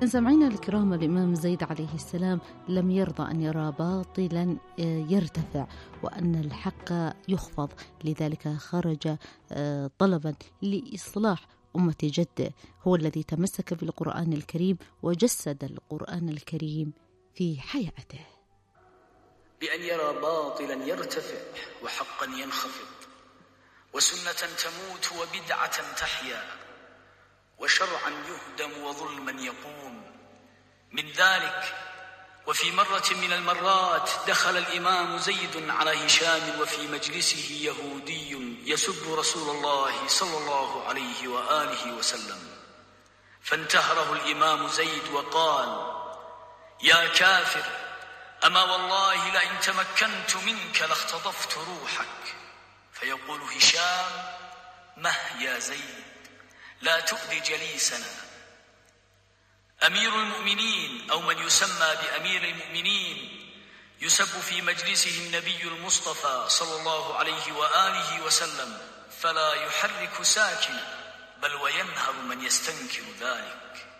سمعنا الكرام، الإمام زيد عليه السلام لم يرضى أن يرى باطلا يرتفع وأن الحق يخفض، لذلك خرج طلبا لإصلاح أمة جده. هو الذي تمسك بالقرآن الكريم وجسد القرآن الكريم في حياته، بأن يرى باطلا يرتفع وحقا ينخفض، وسنة تموت وبدعة تحيا، وشرعا يهدم وظلما يقوم. من ذلك، وفي مرة من المرات دخل الإمام زيد على هشام وفي مجلسه يهودي يسب رسول الله صلى الله عليه وآله وسلم، فانتهره الإمام زيد وقال: يا كافر، أما والله لئن تمكنت منك لاختطفت روحك. فيقول هشام: مه يا زيد، لا تؤذي جليسنا. أمير المؤمنين أو من يسمى بأمير المؤمنين يسب في مجلسه النبي المصطفى صلى الله عليه وآله وسلم، فلا يحرك ساكنا، بل وينهر من يستنكر ذلك.